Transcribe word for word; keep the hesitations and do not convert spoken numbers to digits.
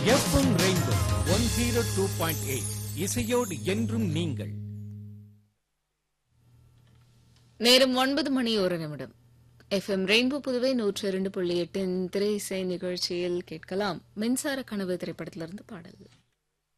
FM rainbow one zero two point eight இசையோடு என்றும் நீங்கள். நேரம் ஒன்பது மணி ஒரு நிமிடம். எஃப்எம் ரெயின்போ புதுவை நூற்று இரண்டு புள்ளி எட்டின் திரை இசை நிகழ்ச்சியில் கேட்கலாம் மின்சார கனவு திரைப்படத்திலிருந்து பாடல்.